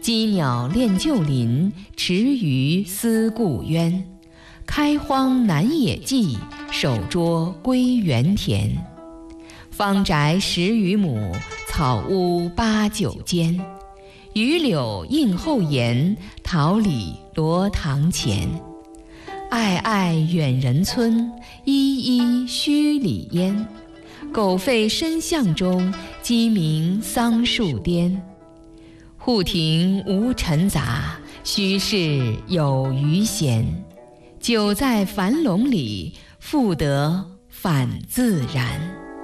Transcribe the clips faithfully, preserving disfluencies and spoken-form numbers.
羁鸟恋旧林，池鱼思故渊。开荒南野际，守拙归园田。方宅十余亩，草屋八九间。榆柳映后檐，桃李罗堂前。暧暧远人村，依依墟里烟。狗吠深巷中，鸡鸣桑树颠。户庭无尘杂，虚室有余闲。久在樊笼里，复得返自然。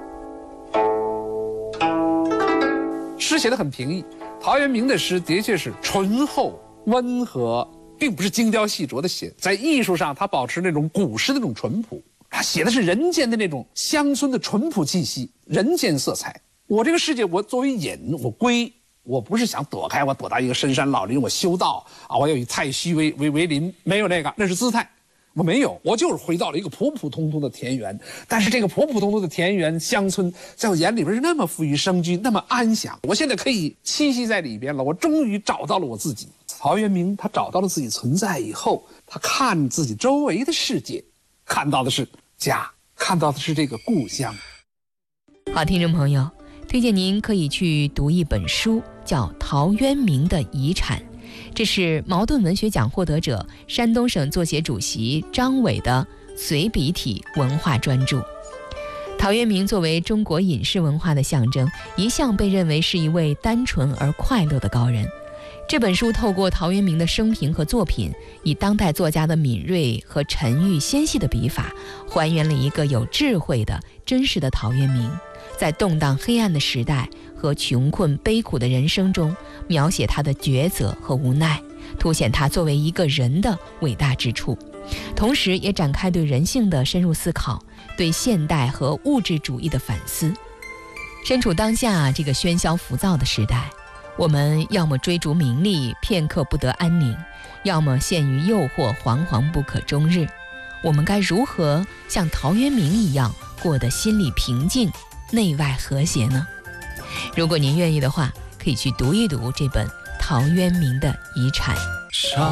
诗写得很平易，陶渊明的诗的确是醇厚温和，并不是精雕细琢的写。在艺术上，他保持那种古诗的那种淳朴，他写的是人间的那种乡村的淳朴气息，人间色彩。我这个世界，我作为隐，我归，我不是想躲开，我躲到一个深山老林，我修道啊，我要以太虚为为为邻，没有那个，那是姿态。我没有，我就是回到了一个普普通通的田园，但是这个普普通通的田园乡村，在我眼里边是那么富于生机，那么安详。我现在可以栖息在里边了，我终于找到了我自己。陶渊明他找到了自己存在以后，他看自己周围的世界，看到的是家，看到的是这个故乡。 好，听众朋友，推荐您可以去读一本书，叫《陶渊明的遗产》。这是茅盾文学奖获得者、山东省作协主席张伟的随笔体文化专著。陶渊明作为中国隐士文化的象征，一向被认为是一位单纯而快乐的高人。这本书透过陶渊明的生平和作品，以当代作家的敏锐和沉郁纤细的笔法，还原了一个有智慧的真实的陶渊明，在动荡黑暗的时代和穷困悲苦的人生中，描写他的抉择和无奈，凸显他作为一个人的伟大之处，同时也展开对人性的深入思考，对现代和物质主义的反思。身处当下这个喧嚣浮躁的时代，我们要么追逐名利，片刻不得安宁，要么陷于诱惑，惶惶不可终日。我们该如何像陶渊明一样，过得心里平静，内外和谐呢？如果您愿意的话，可以去读一读这本陶渊明的遗产。